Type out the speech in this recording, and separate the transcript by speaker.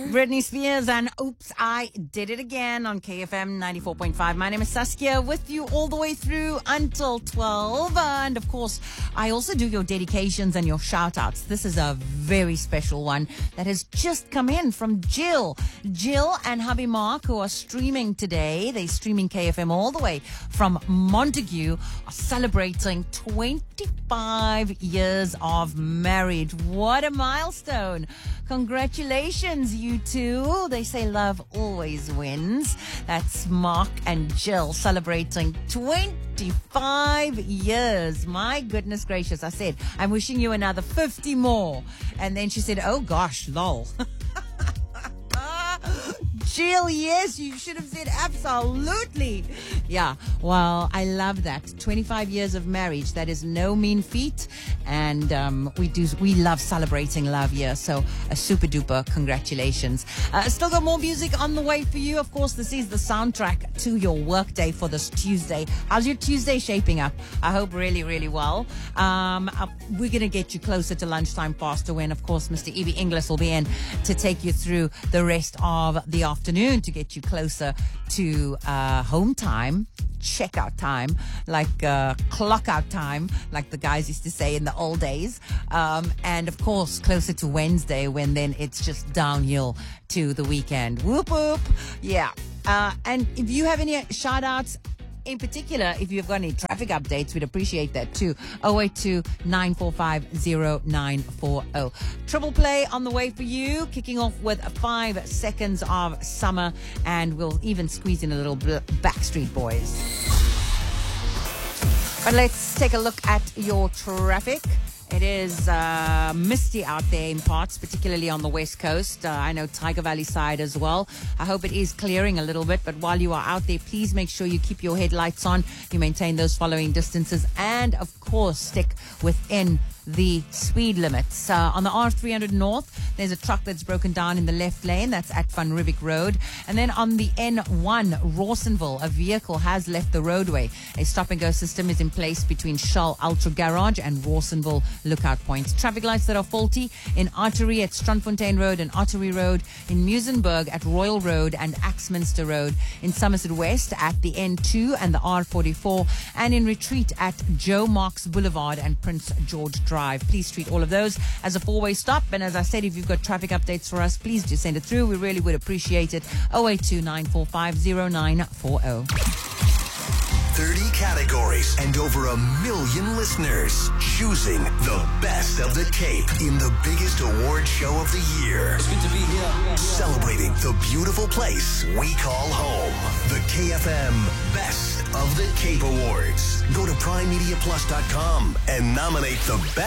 Speaker 1: Britney Spears and Oops, I Did It Again on KFM 94.5. My name is Saskia, with you all the way through until 12. And of course, I also do your dedications and your shout outs. This is a very special one that has just come in from Jill. Jill and hubby Mark, who are streaming today. They're streaming KFM all the way from Montague, are celebrating 25 years of marriage. What a milestone. Congratulations, you two. They say love always wins. That's Mark and Jill celebrating 25 years. My goodness gracious. I said, I'm wishing you another 50 more. And then she said, oh gosh, lol. Jill, yes, you should have said absolutely. Yeah, well, I love that. 25 years of marriage, that is no mean feat. And we love celebrating love here. So a super duper congratulations. Still got more music on the way for you. Of course, this is the soundtrack to your workday for this Tuesday. How's your Tuesday shaping up? I hope really, really well. We're going to get you closer to lunchtime faster when, of course, Mr. Evie Inglis will be in to take you through the rest of the afternoon to get you closer to home time, checkout time, like clock out time, like the guys used to say in the old days. And of course, closer to Wednesday when then it's just downhill to the weekend. Whoop, whoop. Yeah. And if you have any shout outs, in particular, if you've got any traffic updates, we'd appreciate that too. 082-945-0940. Triple play on the way for you, kicking off with 5 seconds of summer, and we'll even squeeze in a little Backstreet Boys. But let's take a look at your traffic. It is misty out there in parts, particularly on the west coast. I know Tiger Valley side as well. I hope it is clearing a little bit, but while you are out there, please make sure you keep your headlights on, you maintain those following distances, and of course, stick within the speed limits. On the R300 North, there's a truck that's broken down in the left lane. That's at Van Riebeeck Road. And then on the N1, Rawsonville, a vehicle has left the roadway. A stop-and-go system is in place between Shell Ultra Garage and Rawsonville Lookout Points. Traffic lights that are faulty in Artery at Strandfontein Road and Artery Road, in Muizenberg at Royal Road and Axminster Road, in Somerset West at the N2 and the R44, and in Retreat at Joe Marks Boulevard and Prince George Drive. Please treat all of those as a four-way stop. And as I said, if you've got traffic updates for us, please just send it through. We really would appreciate it. 082-945-0940.
Speaker 2: 30 categories and over 1 million listeners choosing the best of the Cape in the biggest award show of the year.
Speaker 3: It's good to be here.
Speaker 2: Celebrating the beautiful place we call home. The KFM Best of the Cape Awards. Go to primemediaplus.com and nominate the best.